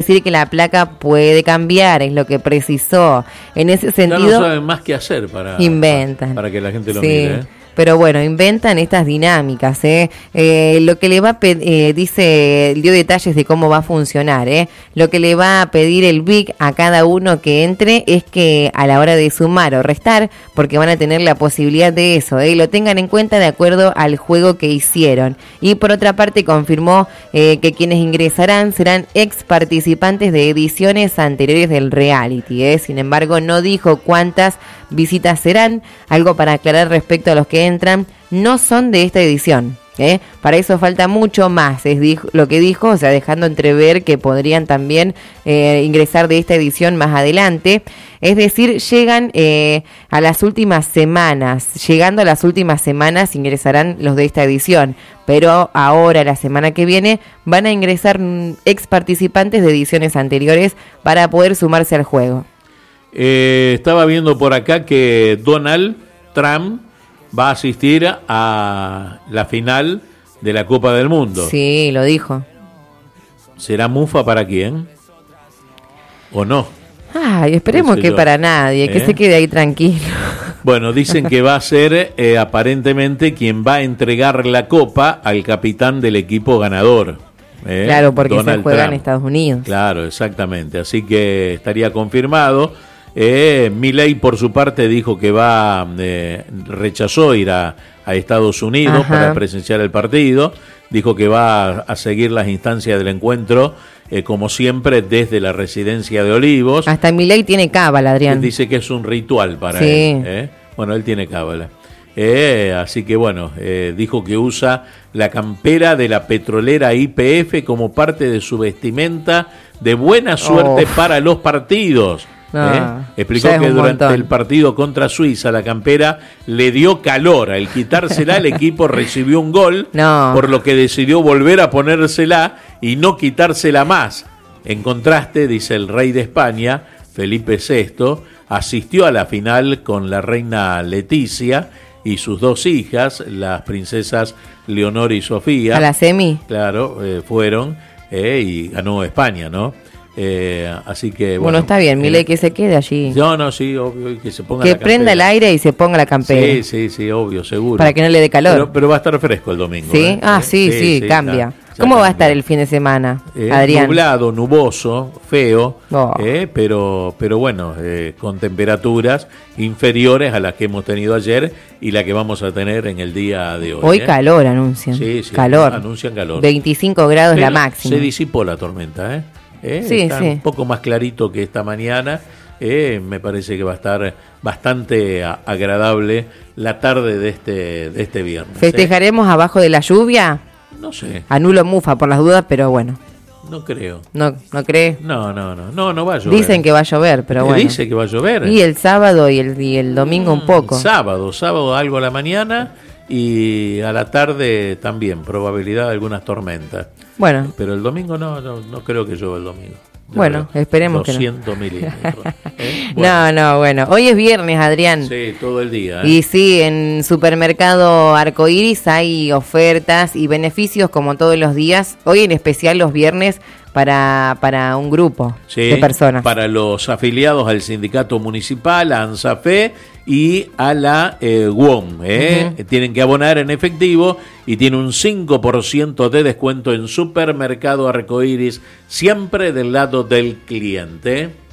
decir que la placa puede cambiar, es lo que precisó. En ese sentido, ya no saben más qué hacer inventan. Para que la gente lo sí. mire. Pero bueno, inventan estas dinámicas, lo que le va a dice, dio detalles de cómo va a funcionar, Lo que le va a pedir el BIC a cada uno que entre es que a la hora de sumar o restar, porque van a tener la posibilidad de eso, lo tengan en cuenta de acuerdo al juego que hicieron. Y por otra parte confirmó que quienes ingresarán serán ex participantes de ediciones anteriores del reality, Sin embargo, no dijo cuántas visitas serán. Algo para aclarar respecto a los que entran, no son de esta edición, Para eso falta mucho más, lo que dijo, o sea, dejando entrever que podrían también ingresar de esta edición más adelante. Es decir, llegan a las últimas semanas, llegando a las últimas semanas ingresarán los de esta edición, pero ahora, la semana que viene, van a ingresar ex participantes de ediciones anteriores para poder sumarse al juego. Estaba viendo por acá que Donald Trump va a asistir a la final de la Copa del Mundo. Sí, lo dijo. ¿Será mufa para quién? ¿O no? Ay, esperemos que para nadie, que se quede ahí tranquilo. Bueno, dicen que va a ser aparentemente quien va a entregar la copa al capitán del equipo ganador. Claro, porque Donald se juega Trump. en Estados Unidos. Claro, exactamente. Así que estaría confirmado. Milei, por su parte, dijo que rechazó ir a Estados Unidos para presenciar el partido. Dijo que va a seguir las instancias del encuentro, como siempre, desde la residencia de Olivos. Hasta Milei tiene cábala, Adrián. Dice que es un ritual para sí. él. Bueno, él tiene cábala. Así que bueno, dijo que usa la campera de la petrolera YPF como parte de su vestimenta de buena suerte para los partidos. Explicó que durante el partido contra Suiza la campera le dio calor. Al quitársela el equipo recibió un gol, por lo que decidió volver a ponérsela y no quitársela más. En contraste, dice el rey de España, Felipe VI, asistió a la final con la reina Leticia y sus dos hijas, las princesas Leonor y Sofía. ¿A la semi? Claro, fueron y ganó España, ¿no? Así que bueno, está bien, Milei que se quede allí. No, sí, obvio, que se ponga que la campera. Prenda el aire y se ponga la campera. Sí, obvio, seguro. Para que no le dé calor. Pero va a estar fresco el domingo. ¿Sí? Sí, cambia. ¿Cómo va a estar el fin de semana, Adrián? Nublado, nuboso, feo, pero bueno, con temperaturas inferiores a las que hemos tenido ayer y la que vamos a tener en el día de hoy. Hoy calor anuncian. Sí, calor. Anuncian calor. 25 grados pero la máxima. Se disipó la tormenta, está un poco más clarito que esta mañana. Me parece que va a estar bastante agradable la tarde de este viernes. ¿Festejaremos abajo de la lluvia? No sé. Anulo mufa por las dudas, pero bueno. No creo. ¿No cree? No va a llover. Dicen que va a llover, pero bueno. Dice que va a llover. Y el sábado y el domingo un poco. Sábado algo a la mañana y a la tarde también, probabilidad de algunas tormentas. Bueno. Pero el domingo no creo que llueva el domingo. Bueno, esperemos que no. 200 milímetros. Bueno. Bueno. Hoy es viernes, Adrián. Sí, todo el día. Y sí, en Supermercado Arcoiris hay ofertas y beneficios como todos los días. Hoy en especial los viernes para un grupo de personas. Para los afiliados al sindicato municipal, a ANSAFE y a la UOM. Tienen que abonar en efectivo y tiene un 5% de descuento en Supermercado Arcoiris, siempre del lado del cliente.